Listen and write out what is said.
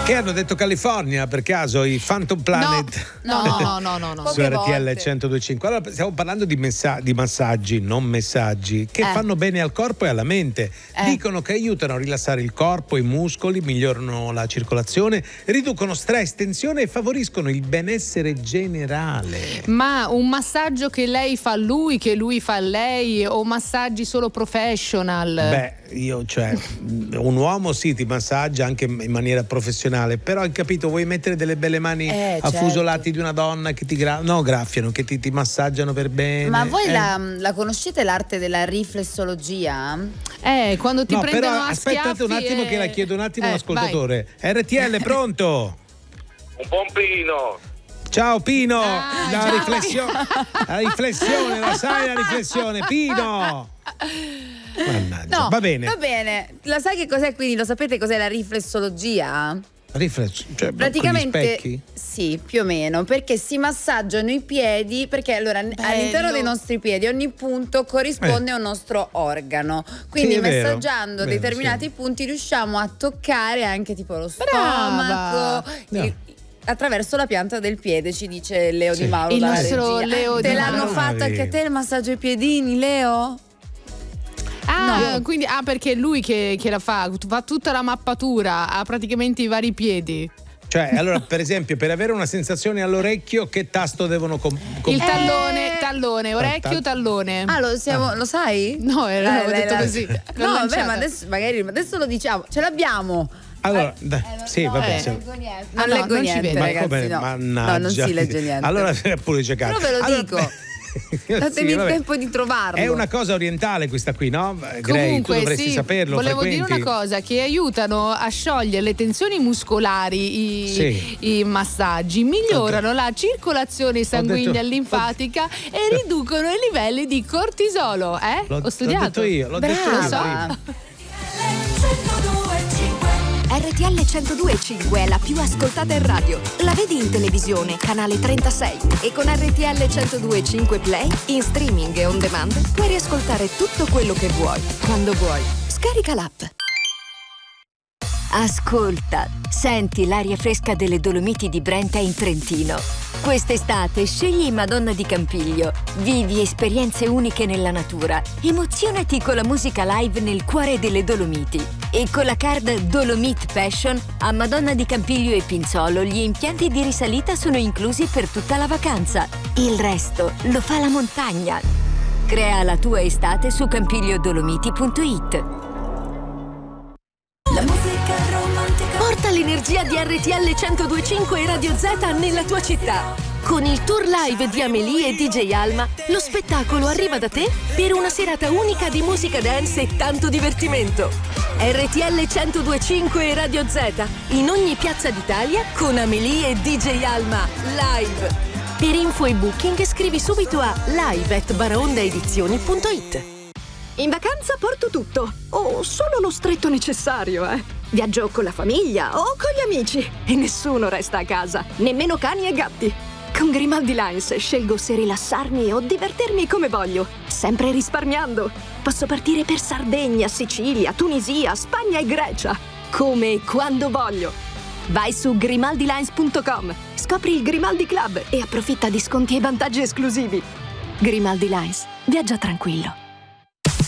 E hanno detto California per caso i Phantom Planet? No. Su RTL 102.5. Allora stiamo parlando di massaggi, non messaggi, che fanno bene al corpo e alla mente. Dicono che aiutano a rilassare il corpo, i muscoli, migliorano la circolazione, riducono stress, tensione e favoriscono il benessere generale. Ma un massaggio che lei fa a lui, che lui fa a lei, o massaggi solo professional? Beh, un uomo sì, ti massaggia anche in maniera professionale, però hai capito, vuoi mettere delle belle mani affusolati di una donna che ti graffiano, che ti massaggiano per bene. Ma voi la conoscete l'arte della riflessologia? Quando ti prendono però a aspettate un attimo che la chiedo un attimo all'ascoltatore. RTL, pronto? Un buon Pino. Ciao Pino, la riflessione, la sai la riflessione, Pino. Mannaggia, No, va bene. La sai che cos'è, quindi lo sapete cos'è la riflessologia? Cioè, praticamente sì, più o meno, perché si massaggiano i piedi, perché allora all'interno dei nostri piedi ogni punto corrisponde a un nostro organo, quindi sì, massaggiando determinati punti riusciamo a toccare anche tipo lo stomaco, attraverso la pianta del piede, ci dice Leo Di Mauro. Il nostro Leo Te Di l'hanno Mauro. fatto anche a te il massaggio ai piedini, Leo? Quindi perché lui che la fa tutta la mappatura, ha praticamente i vari piedi. Cioè, allora, per esempio, per avere una sensazione all'orecchio, che tasto devono il tallone, orecchio, tallone. Lo sai? No, l'ho detto così. No, vabbè, ma adesso lo diciamo, ce l'abbiamo. Allora, sì, vabbè. Non leggo niente, ragazzi. Mannaggia. No, non si legge niente. Allora pure c'è Però ve lo dico. Datemi il tempo di trovarlo. È una cosa orientale questa qui, no? Grey, Comunque, tu dovresti saperlo. Volevo dire una cosa, che aiutano a sciogliere le tensioni muscolari, i massaggi, migliorano la circolazione sanguigna linfatica e riducono i livelli di cortisolo. Ho studiato. L'ho detto io. RTL 102.5 è la più ascoltata in radio. La vedi in televisione, canale 36. E con RTL 102.5 Play, in streaming e on demand, puoi riascoltare tutto quello che vuoi, quando vuoi. Scarica l'app. Ascolta, senti l'aria fresca delle Dolomiti di Brenta in Trentino. Quest'estate scegli Madonna di Campiglio. Vivi esperienze uniche nella natura. Emozionati con la musica live nel cuore delle Dolomiti. E con la card Dolomit Passion a Madonna di Campiglio e Pinzolo gli impianti di risalita sono inclusi per tutta la vacanza. Il resto lo fa la montagna. Crea la tua estate su campigliodolomiti.it. La musica romantica. Porta l'energia di RTL 102.5 e Radio Z nella tua città. Con il tour live di Amélie e DJ Alma, lo spettacolo arriva da te per una serata unica di musica dance e tanto divertimento. RTL 102.5 e Radio Z, in ogni piazza d'Italia con Amélie e DJ Alma, live. Per info e booking scrivi subito a live@baraondaedizioni.it. In vacanza porto tutto, o solo lo stretto necessario, Viaggio con la famiglia o con gli amici e nessuno resta a casa, nemmeno cani e gatti. Con Grimaldi Lines scelgo se rilassarmi o divertirmi come voglio, sempre risparmiando. Posso partire per Sardegna, Sicilia, Tunisia, Spagna e Grecia, come e quando voglio. Vai su grimaldilines.com, scopri il Grimaldi Club e approfitta di sconti e vantaggi esclusivi. Grimaldi Lines, viaggia tranquillo.